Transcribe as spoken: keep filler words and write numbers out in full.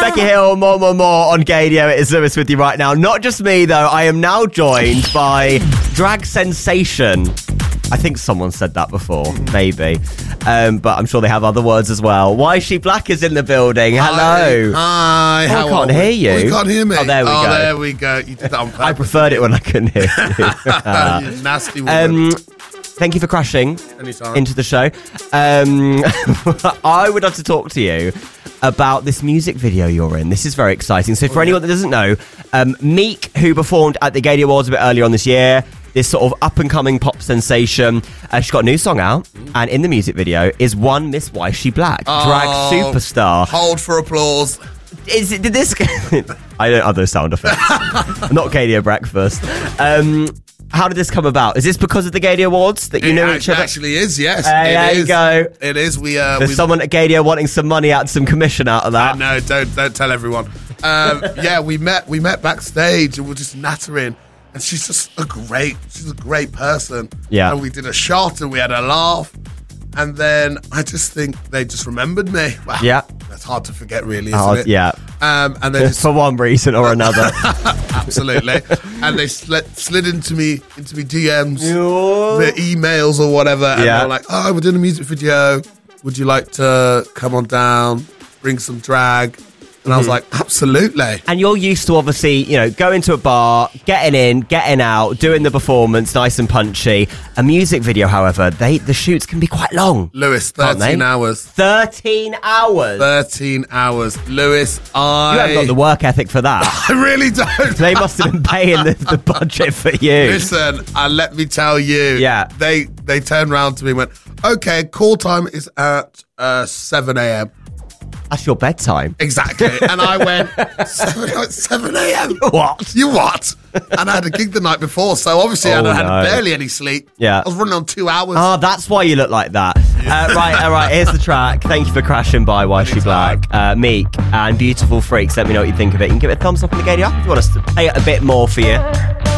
Becky Hill, more, more, more on Gadio. It is Lewis with you right now. Not just me, though. I am now joined by drag sensation. I think someone said that before, maybe. Um, but I'm sure they have other words as well. Why Is She Black is in the building. Hello. Hi. Oh, How I can't are hear we? you. Oh, you can't hear me. Oh, there we oh, go. there we go. You did that on purpose. I preferred it when I couldn't hear you. You nasty woman. Um, thank you for crashing Anytime. into the show. Um, I would love to talk to you about this music video you're in. This is very exciting. So for Oh, anyone yeah. that doesn't know, um, Meek, who performed at the Gadio Awards a bit earlier on this year, this sort of up-and-coming pop sensation, uh, she's got a new song out, and in the music video is one Miss Why Is She Black, Oh, drag superstar. Hold for applause. Is it, did this... I don't have those sound effects. Not Gadio Breakfast. Um, how did this come about? Is this because of the Gadio Awards that you It know act- each other? actually is, yes. Hey, it there is. you go. It is. We, uh, There's we someone at Gadio wanting some money out, some commission out of that. No, don't don't tell everyone. Um, yeah, we met we met backstage and we're just nattering. And she's just a great, she's a great person. Yeah. And we did a shot and we had a laugh. And then I just think they just remembered me. Wow. Yeah. That's hard to forget, really, isn't Oh, it? yeah. Um, and they just For one reason or another. absolutely. And they slid, slid into me into me D Ms, Yo. the emails or whatever. And Yeah. they were like, "Oh, we're doing a music video. Would you like to come on down, bring some drag?" And I was like, absolutely. And you're used to obviously, you know, going to a bar, getting in, getting out, doing the performance, nice and punchy. A music video, however, they the shoots can be quite long. Lewis, Can't they? thirteen hours. thirteen hours. thirteen hours. Lewis, I... You haven't got the work ethic for that. I really don't. They must have been paying the, the budget for you. Listen, uh, let me tell you. Yeah. They they turned around to me and went, okay, call time is at uh, seven a.m. That's your bedtime. Exactly. And I went, seven, seven a.m. What? You what? And I had a gig the night before, so obviously Oh, I had no. barely any sleep. Yeah. I was running on two hours. Oh, that's why you look like that. Uh, right, all right, here's the track. Thank you for crashing by Why Is She Black. Uh, Meek and Beautiful Freaks. Let me know what you think of it. You can give it a thumbs up on the Gadio app if you want us to play it a bit more for you.